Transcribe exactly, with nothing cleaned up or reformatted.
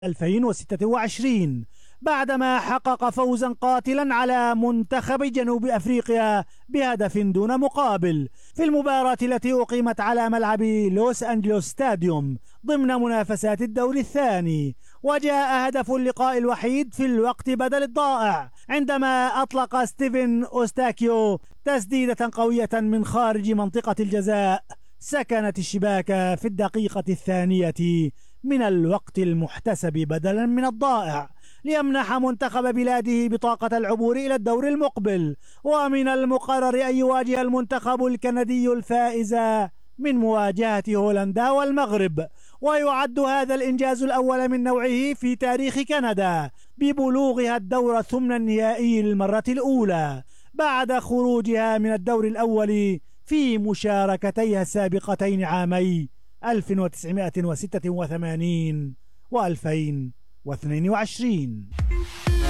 ألفين وستة وعشرين بعدما حقق فوزا قاتلا على منتخب جنوب أفريقيا بهدف دون مقابل في المباراة التي أقيمت على ملعب لوس أنجلوس ستاديوم ضمن منافسات الدور الثاني. وجاء هدف اللقاء الوحيد في الوقت بدل الضائع عندما أطلق ستيفن أوستاكيو تسديدة قوية من خارج منطقة الجزاء سكنت الشباك في الدقيقة الثانية من الوقت المحتسب بدلا من الضائع ليمنح منتخب بلاده بطاقة العبور إلى الدور المقبل. ومن المقرر أن يواجه المنتخب الكندي الفائز من مواجهة هولندا والمغرب، ويعد هذا الإنجاز الأول من نوعه في تاريخ كندا ببلوغها الدور الثمن النهائي للمرة الأولى بعد خروجها من الدور الأول في مشاركتيها السابقتين عامي ألف وتسعمائة وستة وثمانين و ألفين واثنين وعشرين.